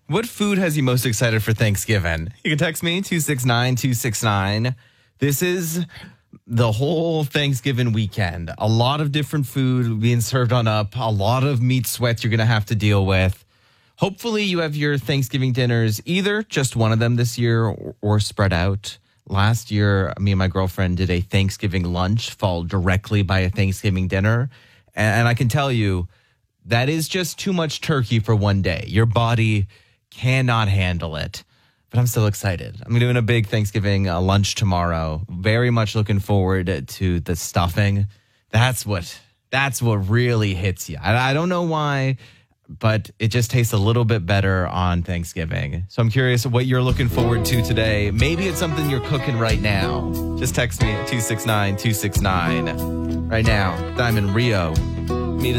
What food has you most excited for Thanksgiving? You can text me, 269-269. This is the whole Thanksgiving weekend. A lot of different food being served on up. A lot of meat sweats you're going to have to deal with. Hopefully you have your Thanksgiving dinners, either just one of them this year or spread out. Last year, me and my girlfriend did a Thanksgiving lunch followed directly by a Thanksgiving dinner. And I can tell you, that is just too much turkey for one day. Your body cannot handle it. But I'm still excited. I'm doing a big Thanksgiving lunch tomorrow. Very much looking forward to the stuffing. That's what really hits you. I don't know why, but it just tastes a little bit better on Thanksgiving. So I'm curious what you're looking forward to today. Maybe it's something you're cooking right now. Just text me at 269-269. Right now, Diamond Rio